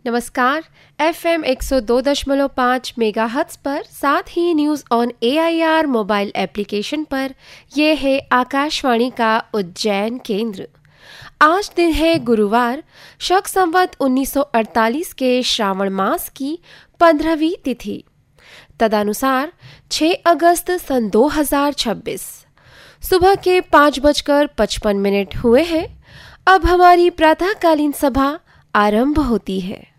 नमस्कार। FM 102.5 megahertz पर, साथ ही news on AIR mobile application पर ये है आकाशवाणी का उज्जैन केंद्र। आज दिन है गुरुवार, शक संवत 1948 के श्रावण मास की 15वीं तिथि, तदनुसार 6 अगस्त सन 2026। सुबह के 5:55 हुए हैं। अब हमारी प्रातःकालीन सभा आरंभ होती है।